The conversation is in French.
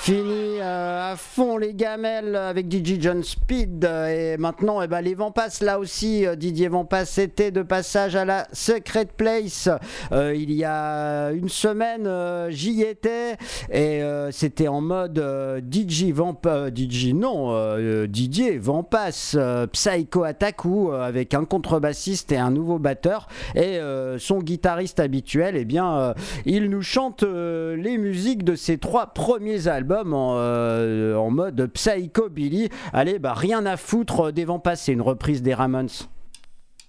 Fini à fond les gamelles avec DJ John Speed et maintenant les Vampas là aussi, Didier Vampas était de passage à la Secret Place il y a une semaine, j'y étais et c'était en mode Didier Vampas Psycho Attaku avec un contrebassiste et un nouveau batteur et son guitariste habituel, il nous chante les musiques de ses 3 premiers albums en mode psychobilly. Allez, rien à foutre des Vampas, c'est une reprise des Ramones.